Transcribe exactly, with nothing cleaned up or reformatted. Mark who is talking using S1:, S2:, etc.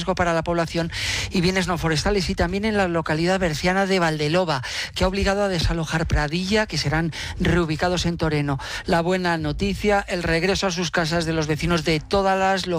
S1: riesgo para la población y bienes no forestales, y también en la localidad berciana de Valdeloba, que ha obligado a desalojar Pradilla, que serán reubicados en Toreno. La buena noticia, el regreso a sus casas de los vecinos de todas las localidades